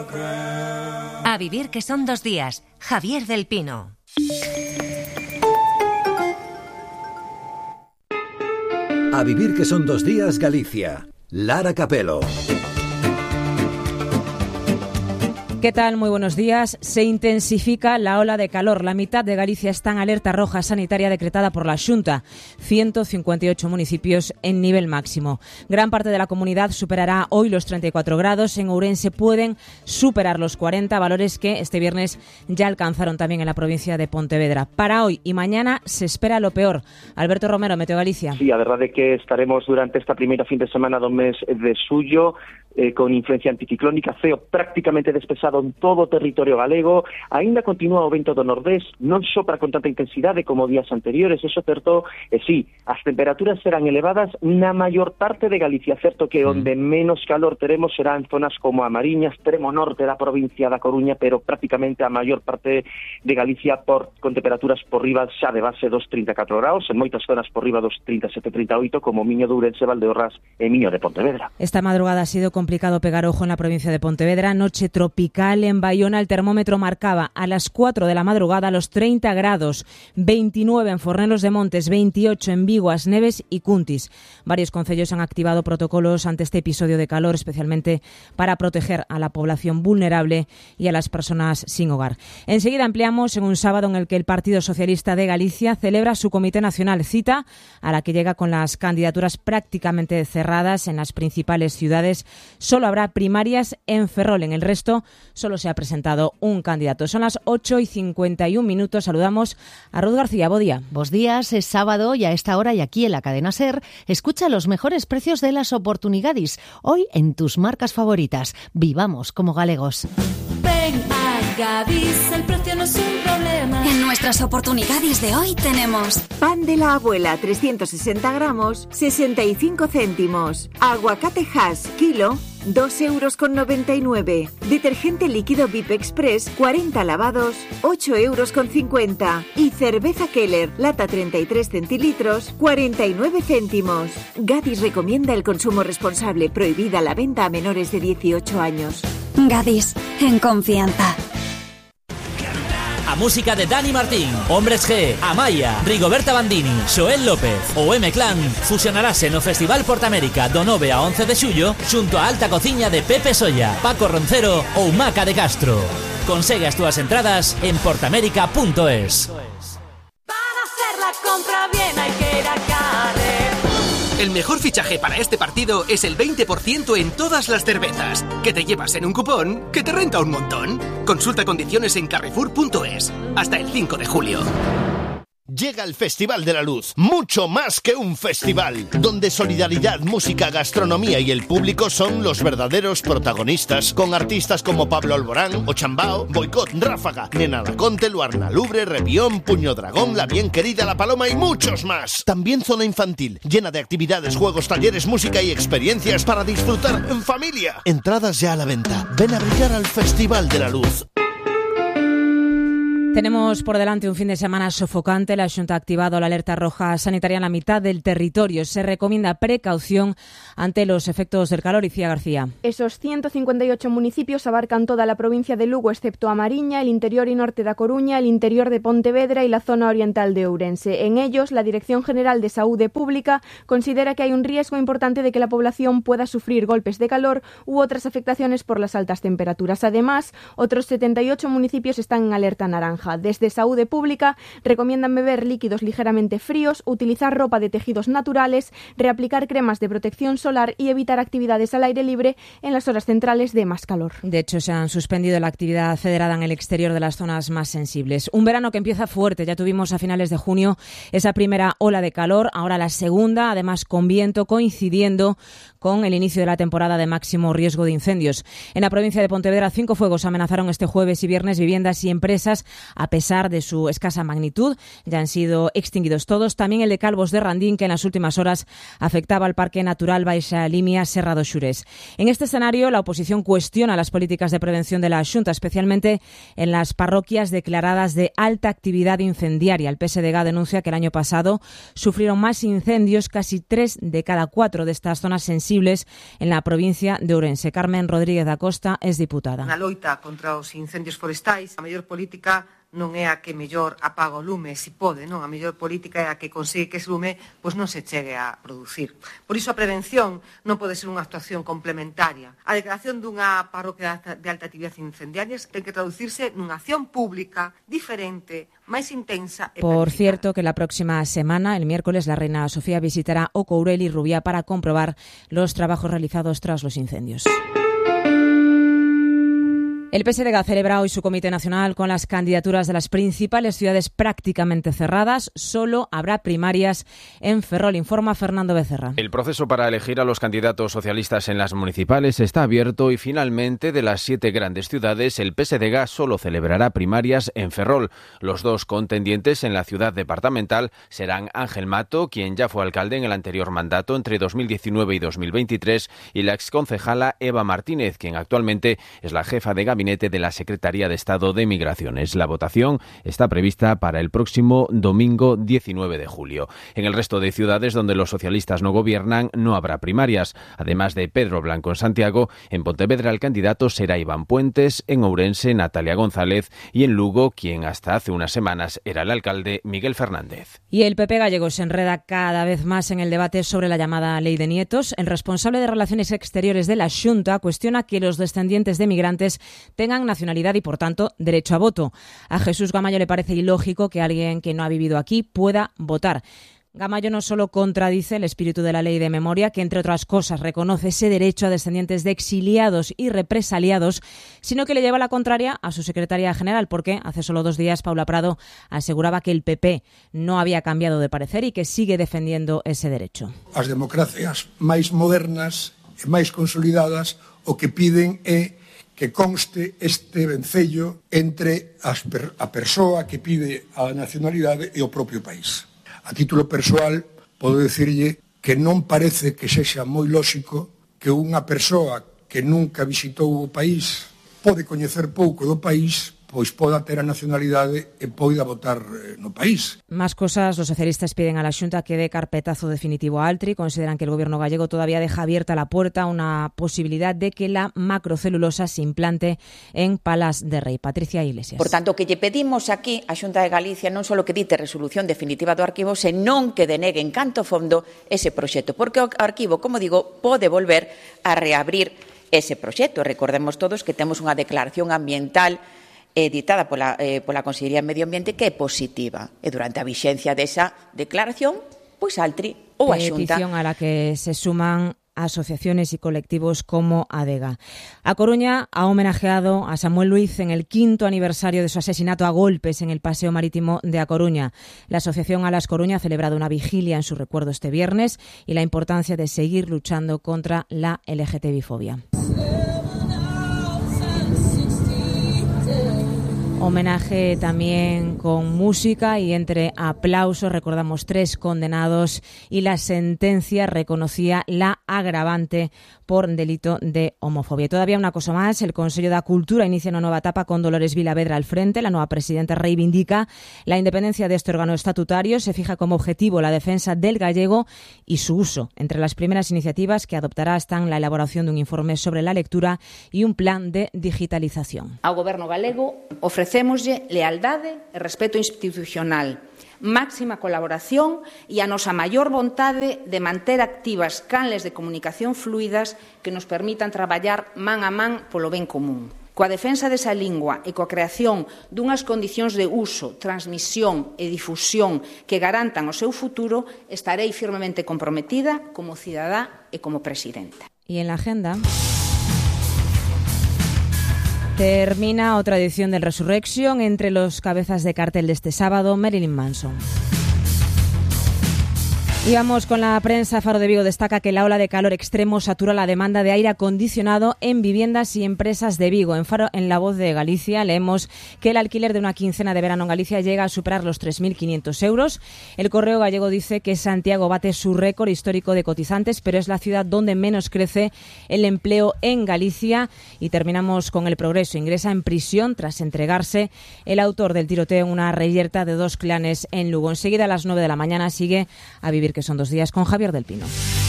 A vivir que son 2 días. Javier del Pino. A vivir que son 2 días, Galicia. Lara Capelo. ¿Qué tal? Muy buenos días. Se intensifica la ola de calor. La mitad de Galicia está en alerta roja sanitaria decretada por la Xunta. 158 municipios en nivel máximo. Gran parte de la comunidad superará hoy los 34 grados. En Ourense pueden superar los 40, valores que este viernes ya alcanzaron también en la provincia de Pontevedra. Para hoy y mañana se espera lo peor. Alberto Romero, Meteo Galicia. Sí, a verdade é que estaremos durante esta primeira fin de semana do mes de xullo con influencia anticiclónica, ceo prácticamente despexado en todo o territorio galego. Aínda continúa o vento do nordés, non sopra con tanta intensidade como días anteriores, eso certo, e sí, as temperaturas serán elevadas na maior parte de Galicia, certo que onde menos calor teremos será en zonas como a Mariña, extremo norte da provincia da Coruña, pero prácticamente a maior parte de Galicia con temperaturas por riba xa de base dos 34 graus, en moitas zonas por riba dos 37-38, como Miño de Ourense, Valdeorras e Miño de Pontevedra. Esta madrugada ha sido complicado pegar ojo en la provincia de Pontevedra. Noche tropical en Baiona. El termómetro marcaba a las 4 de la madrugada los 30 grados, 29 en Fornelos de Montes, 28 en Vigo, As Neves y Cuntis. Varios concellos han activado protocolos ante este episodio de calor, especialmente para proteger a la población vulnerable y a las personas sin hogar. Enseguida ampliamos en un sábado en el que el Partido Socialista de Galicia celebra su Comité Nacional, cita a la que llega con las candidaturas prácticamente cerradas en las principales ciudades. Solo habrá primarias en Ferrol, en el resto solo se ha presentado un candidato. Son las 8:51. Saludamos a Ruth García. Buen día. Buenos días, es sábado y a esta hora y aquí en la cadena SER, escucha los mejores precios de las oportunidades. Hoy en tus marcas favoritas. Vivamos como galegos. Ven a Gadis, el precio no es un problema. En nuestras oportunidades de hoy tenemos pan de la abuela 360 gramos, 65 céntimos. Aguacate Hass, kilo, 2,99 €. Detergente líquido VIP Express, 40 lavados, 8,50 €. Y cerveza Keller, lata 33 centilitros, 49 céntimos. Gadis recomienda el consumo responsable, prohibida la venta a menores de 18 años. Gadis, en confianza. A música de Dani Martín, Hombres G, Amaya, Rigoberta Bandini, Xoel López ou M-Clan fusionarase no Festival Portamérica do 9 a 11 de xullo xunto a Alta Cociña de Pepe Solla, Paco Roncero ou Maca de Castro. Consegue as túas entradas en portamérica.es. Para hacer la compra bien hay que ir a Carrefour. El mejor fichaje para este partido es el 20% en todas las cervezas, que te llevas en un cupón que te renta un montón. Consulta condiciones en carrefour.es. Hasta el 5 de julio. Llega el Festival de la Luz, mucho más que un festival, donde solidaridad, música, gastronomía y el público son los verdaderos protagonistas, con artistas como Pablo Alborán, Ochambao, Boicot, Ráfaga, Nena Laconte, Luarna Lubre, Rebión, Puño Dragón, La Bien Querida, La Paloma y muchos más. También zona infantil, llena de actividades, juegos, talleres, música y experiencias para disfrutar en familia. Entradas ya a la venta. Ven a brillar al Festival de la Luz. Tenemos por delante un fin de semana sofocante. La Xunta ha activado la alerta roja sanitaria en la mitad del territorio. Se recomienda precaución ante los efectos del calor. Icía García. Esos 158 municipios abarcan toda la provincia de Lugo, excepto a Mariña, el interior y norte da Coruña, el interior de Pontevedra y la zona oriental de Ourense. En ellos, la Dirección General de Saúde Pública considera que hay un riesgo importante de que la población pueda sufrir golpes de calor u otras afectaciones por las altas temperaturas. Además, otros 78 municipios están en alerta naranja. Desde Saúde Pública recomiendan beber líquidos ligeramente fríos, utilizar ropa de tejidos naturales, reaplicar cremas de protección solar y evitar actividades al aire libre en las horas centrales de más calor. De hecho, se han suspendido la actividad federada en el exterior de las zonas más sensibles. Un verano que empieza fuerte. Ya tuvimos a finales de junio esa primera ola de calor, ahora la segunda, además con viento, coincidiendo con el inicio de la temporada de máximo riesgo de incendios. En la provincia de Pontevedra, 5 fuegos amenazaron este jueves y viernes viviendas y empresas a pesar de su escasa magnitud. Ya han sido extinguidos todos. También el de Calvos de Randín, que en las últimas horas afectaba al Parque Natural Baixa Limia Serra do Xurés. En este escenario, la oposición cuestiona las políticas de prevención de la Xunta, especialmente en las parroquias declaradas de alta actividad incendiaria. El PSDG denuncia que el año pasado sufrieron más incendios, casi 3 de cada 4 de estas zonas sensibles en la provincia de Ourense. Carmen Rodríguez da Costa es diputada. Na loita contra os incendios forestais, a mellor política non é a que mellor apaga o lume, se pode, non? A mellor política é a que consigue que ese lume pois non se chegue a producir. Por iso a prevención non pode ser unha actuación complementaria. A declaración dunha parroquia de alta actividade incendiaria ten que traducirse nunha acción pública diferente, máis intensa. Por cierto, que la próxima semana, el miércoles, la reina Sofía visitará O Courel y Rubiá para comprobar los trabajos realizados tras los incendios. El PSDG celebra hoy su Comité Nacional con las candidaturas de las principales ciudades prácticamente cerradas. Solo habrá primarias en Ferrol, informa Fernando Becerra. El proceso para elegir a los candidatos socialistas en las municipales está abierto y finalmente de las 7 grandes ciudades el PSDG solo celebrará primarias en Ferrol. Los 2 contendientes en la ciudad departamental serán Ángel Mato, quien ya fue alcalde en el anterior mandato entre 2019 y 2023, y la exconcejala Eva Martínez, quien actualmente es la jefa de gabinete de la Secretaría de Estado de Migraciones. La votación está prevista para el próximo domingo 19 de julio. En el resto de ciudades donde los socialistas no gobiernan no habrá primarias. Además de Pedro Blanco en Santiago, en Pontevedra el candidato será Iván Puentes, en Ourense Natalia González y en Lugo, quien hasta hace unas semanas era el alcalde, Miguel Fernández. Y el PP gallego se enreda cada vez más en el debate sobre la llamada Ley de Nietos. El responsable de Relaciones Exteriores de la Xunta cuestiona que los descendientes de migrantes tengan nacionalidad y, por tanto, derecho a voto. A Jesús Gamayo le parece ilógico que alguien que no ha vivido aquí pueda votar. Gamayo no solo contradice el espíritu de la ley de memoria, que entre otras cosas reconoce ese derecho a descendientes de exiliados y represaliados, sino que le lleva la contraria a su secretaria general, porque hace solo 2 días Paula Prado aseguraba que el PP no había cambiado de parecer y que sigue defendiendo ese derecho. As democracias máis modernas e máis consolidadas o que piden é que conste este vencello entre a persoa que pide a nacionalidade e o propio país. A título persoal, podo dicirlle que non parece que sexa moi lóxico que unha persoa que nunca visitou o país pode coñecer pouco do país, pois poda ter a nacionalidade e poida votar no país. Más cosas, los socialistas piden a la Xunta que dé carpetazo definitivo a Altri. Consideran que el gobierno gallego todavía deja abierta la puerta a una posibilidad de que la macrocelulosa se implante en Palas de Rei. Patricia Iglesias. Por tanto, que lle pedimos aquí a Xunta de Galicia non só que dite resolución definitiva do arquivo, senón que denegue en canto fondo ese proxecto, porque o arquivo, como digo, pode volver a reabrir ese proxecto. Recordemos todos que temos unha declaración ambiental editada pola Consellería de Medio Ambiente que é positiva. E durante a vixencia desa declaración, pois Altri ou a Xunta. Petición a la que se suman asociaciones y colectivos como ADEGA. A Coruña ha homenajeado a Samuel Luiz en el 5º aniversario de su asesinato a golpes en el Paseo Marítimo de A Coruña. La asociación Alas Coruña ha celebrado una vigilia en su recuerdo este viernes y la importancia de seguir luchando contra la LGTBI-fobia. Homenaje también con música y entre aplausos recordamos 3 condenados y la sentencia reconocía la agravante por delito de homofobia. Y todavía una cosa más, el Consello da Cultura inicia una nueva etapa con Dolores Vilavedra al frente. La nueva presidenta reivindica la independencia de este órgano estatutario, se fija como objetivo la defensa del gallego y su uso. Entre las primeras iniciativas que adoptará están la elaboración de un informe sobre la lectura y un plan de digitalización. Ao Goberno galego ofrecémoslle lealdade e respeto institucional, máxima colaboración e a nosa maior vontade de manter activas canles de comunicación fluidas que nos permitan traballar man a man polo ben común. Coa defensa desa lingua e coa creación dunhas condicións de uso, transmisión e difusión que garantan o seu futuro, estarei firmemente comprometida como cidadá e como presidenta. Y en la agenda termina otra edición del Resurrection. Entre los cabezas de cartel de este sábado, Marilyn Manson. Y vamos con la prensa. Faro de Vigo destaca que la ola de calor extremo satura la demanda de aire acondicionado en viviendas y empresas de Vigo. En Faro, en La Voz de Galicia, leemos que el alquiler de una quincena de verano en Galicia llega a superar los 3.500 euros. El Correo Gallego dice que Santiago bate su récord histórico de cotizantes, pero es la ciudad donde menos crece el empleo en Galicia. Y terminamos con El Progreso. Ingresa en prisión tras entregarse el autor del tiroteo en una reyerta de 2 clanes en Lugo. Enseguida, a las 9 de la mañana, sigue A Vivir que son 2 días con Javier del Pino.